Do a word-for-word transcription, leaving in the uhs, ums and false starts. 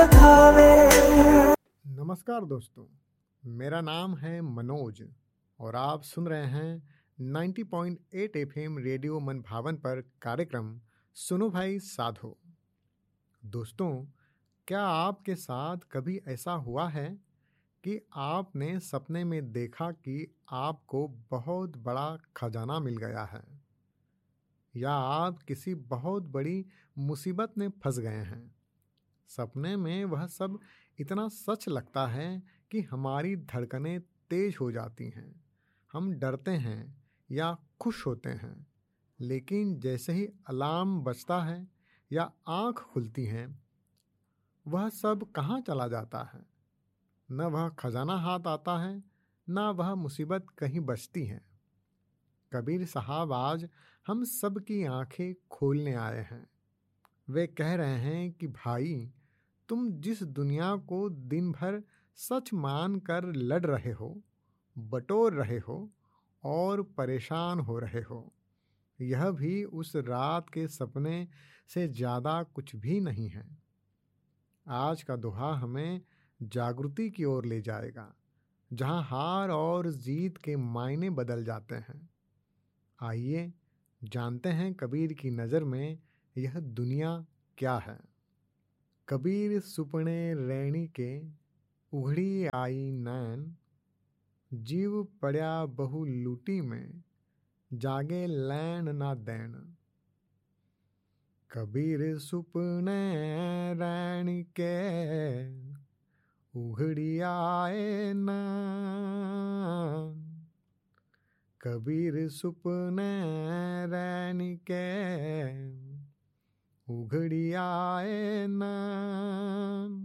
नमस्कार दोस्तों, मेरा नाम है मनोज और आप सुन रहे हैं नब्बे पॉइंट आठ एफएम रेडियो मन भावन पर कार्यक्रम सुनो भाई साधो। दोस्तों, क्या आपके साथ कभी ऐसा हुआ है कि आपने सपने में देखा कि आपको बहुत बड़ा खजाना मिल गया है, या आप किसी बहुत बड़ी मुसीबत में फंस गए हैं? सपने में वह सब इतना सच लगता है कि हमारी धड़कनें तेज हो जाती हैं, हम डरते हैं या खुश होते हैं। लेकिन जैसे ही अलार्म बजता है या आंख खुलती है, वह सब कहाँ चला जाता है। न वह खजाना हाथ आता है, न वह मुसीबत कहीं बचती है। कबीर साहब आज हम सब की आंखें खोलने आए हैं। वे कह रहे हैं कि भाई, तुम जिस दुनिया को दिन भर सच मान कर लड़ रहे हो, बटोर रहे हो और परेशान हो रहे हो, यह भी उस रात के सपने से ज़्यादा कुछ भी नहीं है। आज का दोहा हमें जागृति की ओर ले जाएगा, जहां हार और जीत के मायने बदल जाते हैं। आइए जानते हैं कबीर की नज़र में यह दुनिया क्या है। कबीर सुपने रैणी के उघड़ी आई नैन, जीव पड़या बहु लूटी में, जागे लैन ना दैन। कबीर सुपने रैणी के उघड़ी आए नैन, कबीर सुपने रैणी के उघड़ी आए नैन।